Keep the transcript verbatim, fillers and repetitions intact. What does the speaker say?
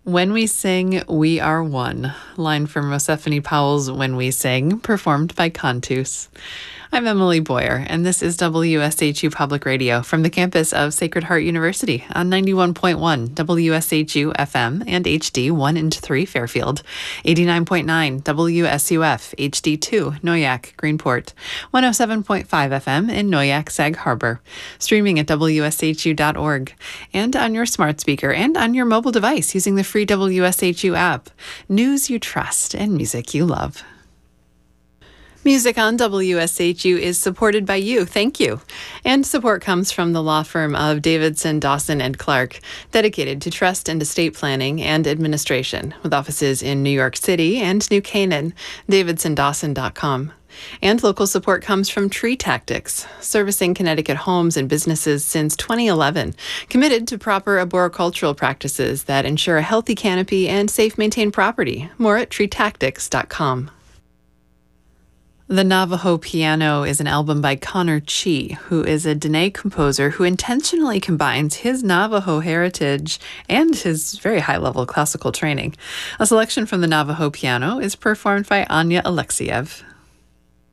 When we sing, we are one. Line from Rosephine Powell's When We Sing, performed by Cantus. I'm Emily Boyer, and this is W S H U Public Radio from the campus of Sacred Heart University on ninety-one point one W S H U F M and H D one and three Fairfield, eighty-nine point nine W S U F H D two Noyac, Greenport, one oh seven point five F M in Noyac, Sag Harbor, streaming at W S H U dot org, and on your smart speaker and on your mobile device using the free W S H U app. News you trust and music you love. Music on W S H U is supported by you. Thank you. And support comes from the law firm of Davidson, Dawson, and Clark, dedicated to trust and estate planning and administration, with offices in New York City and New Canaan, davidson dawson dot com. And local support comes from Tree Tactics, servicing Connecticut homes and businesses since twenty eleven, committed to proper arboricultural practices that ensure a healthy canopy and safe maintained property. More at tree tactics dot com. The Navajo Piano is an album by Connor Chi, who is a Dene composer who intentionally combines his Navajo heritage and his very high-level classical training. A selection from the Navajo Piano is performed by Anya Alexiev.